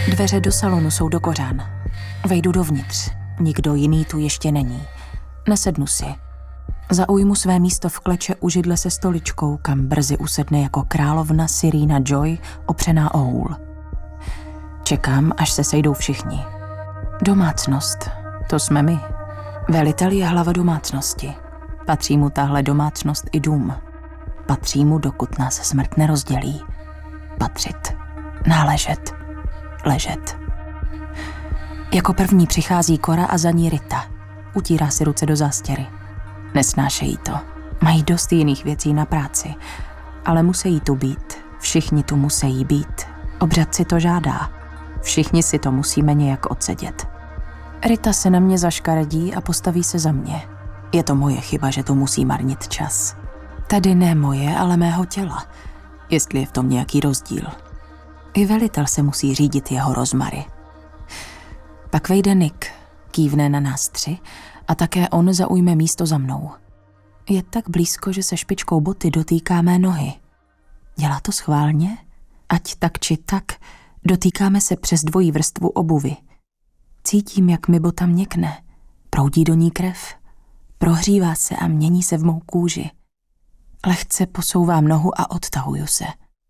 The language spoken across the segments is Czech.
Dveře do salonu jsou do kořán. Vejdu dovnitř. Nikdo jiný tu ještě není. Nesednu si. Zaujmu své místo v kleče u židle se stoličkou, kam brzy usedne jako královna Serena Joy opřená o hůl. Čekám, až se sejdou všichni. Domácnost, to jsme my. Velitel je hlava domácnosti. Patří mu tahle domácnost i dům. Patří mu, dokud nás smrt nerozdělí. Patřit, náležet, ležet. Jako první přichází Cora a za ní Rita. Utírá si ruce do zástěry. Nesnášejí to. Mají dost jiných věcí na práci. Ale musí tu být. Všichni tu musí být. Obřad si to žádá. Všichni si to musíme nějak odsedět. Rita se na mě zaškaredí a postaví se za mě. Je to moje chyba, že tu musí marnit čas. Tady ne moje, ale mého těla. Jestli je v tom nějaký rozdíl. I velitel se musí řídit jeho rozmary. Pak vejde Nick, kývne na nás 3 a také on zaujme místo za mnou. Je tak blízko, že se špičkou boty dotýká mé nohy. Dělá to schválně? Ať tak či tak, dotýkáme se přes dvojí vrstvu obuvy. Cítím, jak mi bota měkne. Proudí do ní krev. Prohřívá se a mění se v mou kůži. Lehce posouvám nohu a odtahuju se.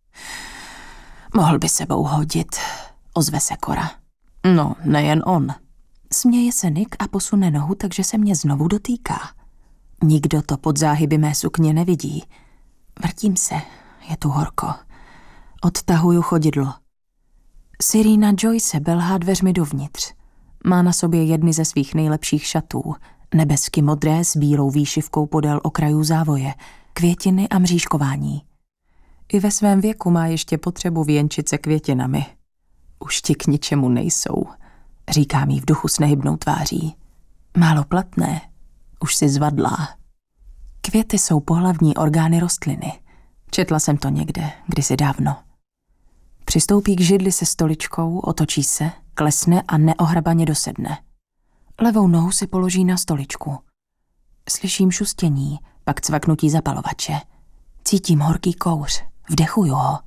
Mohl by sebou hodit, ozve se Cora. No, nejen on. Směje se Nick a posune nohu, takže se mě znovu dotýká. Nikdo to pod záhyby mé sukně nevidí. Vrtím se, je tu horko. Odtahuju chodidlo. Serena Joy se belhá dveřmi dovnitř. Má na sobě jedny ze svých nejlepších šatů, nebesky modré s bílou výšivkou podél okrajů závoje, květiny a mřížkování. I ve svém věku má ještě potřebu věnčit se květinami. Už ti k ničemu nejsou, říká mi v duchu s nehybnou tváří. Málo platné, už si zvadlá. Květy jsou pohlavní orgány rostliny. Četla jsem to někde, kdysi dávno. Přistoupí k židli se stoličkou, otočí se, klesne a neohrabaně dosedne. Levou nohu si položí na stoličku. Slyším šustění, pak cvaknutí zapalovače. Cítím horký kouř, vdechuju ho.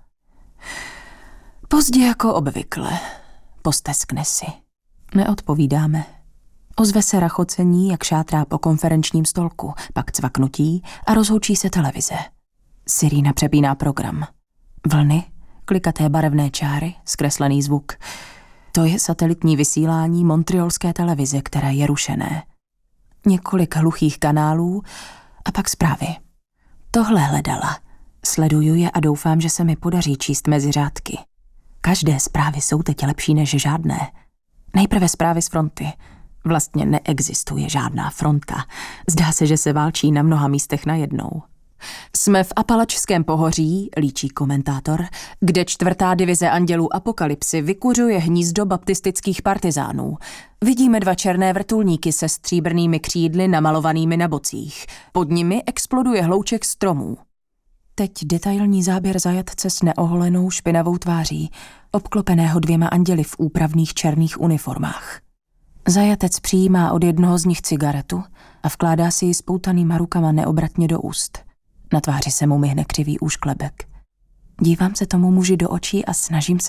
Pozdě jako obvykle, posteskne si. Neodpovídáme. Ozve se rachocení, jak šátrá po konferenčním stolku, pak cvaknutí a rozhoučí se televize. Serena přepíná program. Vlny, klikaté barevné čáry, zkreslený zvuk. To je satelitní vysílání montrealské televize, které je rušené. Několik hluchých kanálů a pak zprávy. Tohle hledala. Sleduju je a doufám, že se mi podaří číst mezi řádky. Každé zprávy jsou teď lepší než žádné. Nejprve zprávy z fronty. Vlastně neexistuje žádná fronta. Zdá se, že se válčí na mnoha místech najednou. Jsme v Apalačském pohoří, líčí komentátor, kde 4. divize andělů apokalypsy vykuřuje hnízdo baptistických partizánů. Vidíme 2 černé vrtulníky se stříbrnými křídly namalovanými na bocích. Pod nimi exploduje hlouček stromů. Teď detailní záběr zajatce s neoholenou špinavou tváří, obklopeného 2 anděli v úpravných černých uniformách. Zajatec přijímá od jednoho z nich cigaretu a vkládá si ji spoutanýma rukama neobratně do úst. Na tváři se mu myhne křivý úšklebek. Dívám se tomu muži do očí a snažím se